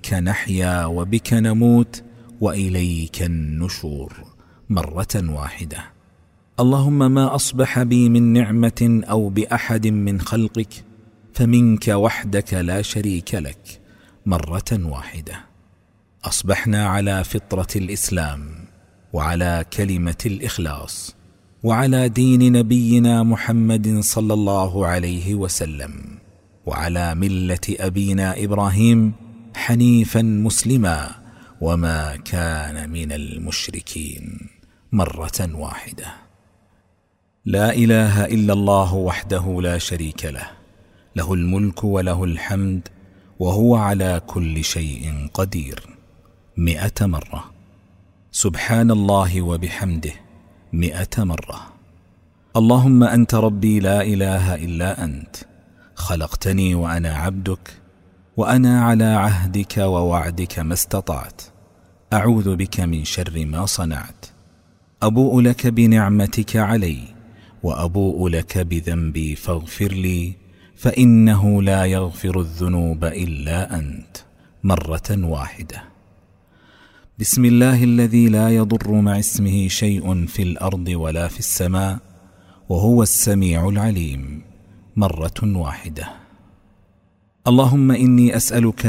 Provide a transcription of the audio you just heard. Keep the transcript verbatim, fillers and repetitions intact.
بك نحيا وبك نموت وإليك النشور مرة واحدة. اللهم ما أصبح بي من نعمة أو بأحد من خلقك فمنك وحدك لا شريك لك مرة واحدة. أصبحنا على فطرة الإسلام وعلى كلمة الإخلاص وعلى دين نبينا محمد صلى الله عليه وسلم وعلى ملة أبينا إبراهيم حنيفا مسلما وما كان من المشركين مرة واحدة. لا إله إلا الله وحده لا شريك له، له الملك وله الحمد وهو على كل شيء قدير مئة مرة. سبحان الله وبحمده مئة مرة. اللهم أنت ربي لا إله إلا أنت، خلقتني وأنا عبدك، وأنا على عهدك ووعدك ما استطعت، أعوذ بك من شر ما صنعت. أبوء لك بنعمتك علي وأبوء لك بذنبي فاغفر لي، فإنه لا يغفر الذنوب إلا أنت مرة واحدة. بسم الله الذي لا يضر مع اسمه شيء في الأرض ولا في السماء وهو السميع العليم مرة واحدة. اللهم إني أسألك